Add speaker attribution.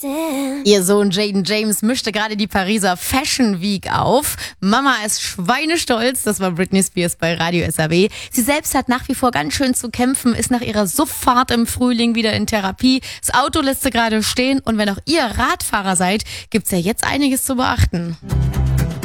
Speaker 1: Ihr Sohn Jaden James mischte gerade die Pariser Fashion Week auf. Mama ist schweinestolz, das war Britney Spears bei Radio SAW. Sie selbst hat nach wie vor ganz schön zu kämpfen, ist nach ihrer Sufffahrt im Frühling wieder in Therapie. Das Auto lässt sie gerade stehen und wenn auch ihr Radfahrer seid, gibt's ja jetzt einiges zu beachten.